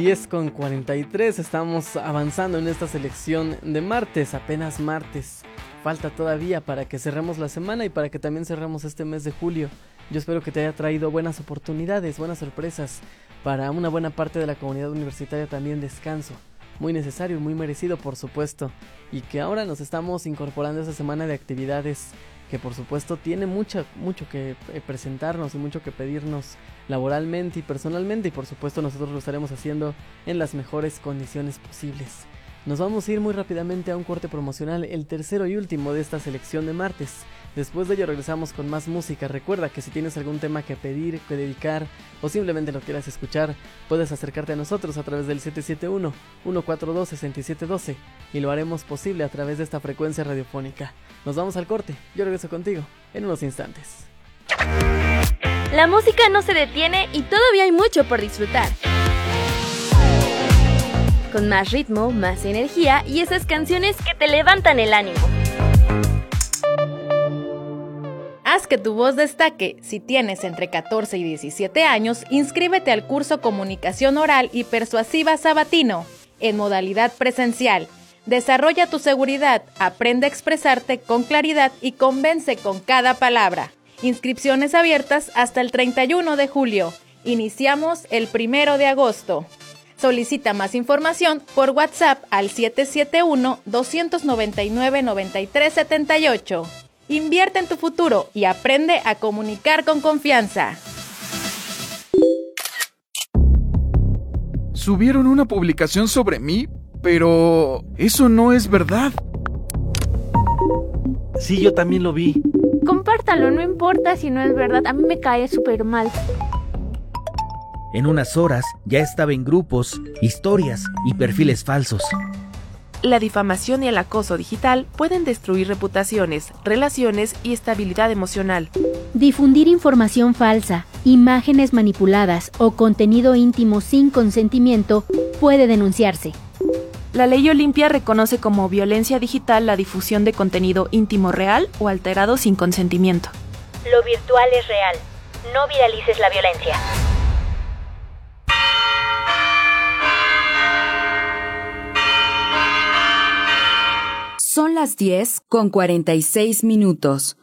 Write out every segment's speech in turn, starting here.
10:43, estamos avanzando en esta selección de martes, apenas martes. Falta todavía para que cerremos la semana y para que también cerremos este mes de julio. Yo espero que te haya traído buenas oportunidades, buenas sorpresas. Para una buena parte de la comunidad universitaria también descanso. Muy necesario y muy merecido, por supuesto. Y que ahora nos estamos incorporando a esa semana de actividades que por supuesto tiene mucho que presentarnos y mucho que pedirnos laboralmente y personalmente. Y por supuesto nosotros lo estaremos haciendo en las mejores condiciones posibles. Nos vamos a ir muy rápidamente a un corte promocional, el tercero y último de esta selección de martes. Después de ello regresamos con más música. Recuerda que si tienes algún tema que pedir, que dedicar o simplemente lo quieras escuchar, puedes acercarte a nosotros a través del 771-142-6712 y lo haremos posible a través de esta frecuencia radiofónica. Nos vamos al corte, yo regreso contigo en unos instantes. La música no se detiene y todavía hay mucho por disfrutar. Con más ritmo, más energía y esas canciones que te levantan el ánimo. Haz que tu voz destaque. Si tienes entre 14 y 17 años, inscríbete al curso Comunicación Oral y Persuasiva Sabatino, en modalidad presencial. Desarrolla tu seguridad, aprende a expresarte con claridad y convence con cada palabra. Inscripciones abiertas hasta el 31 de julio. Iniciamos el 1 de agosto. Solicita más información por WhatsApp al 771-299-9378. Invierte en tu futuro y aprende a comunicar con confianza. Subieron una publicación sobre mí, pero eso no es verdad. Sí, yo también lo vi. Compártalo, no importa si no es verdad, a mí me cae súper mal. En unas horas ya estaba en grupos, historias y perfiles falsos. La difamación y el acoso digital pueden destruir reputaciones, relaciones y estabilidad emocional. Difundir información falsa, imágenes manipuladas o contenido íntimo sin consentimiento puede denunciarse. La Ley Olimpia reconoce como violencia digital la difusión de contenido íntimo real o alterado sin consentimiento. Lo virtual es real. No viralices la violencia. Son las 10:46.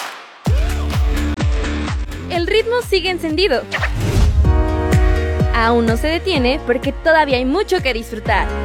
El ritmo sigue encendido. Aún no se detiene porque todavía hay mucho que disfrutar.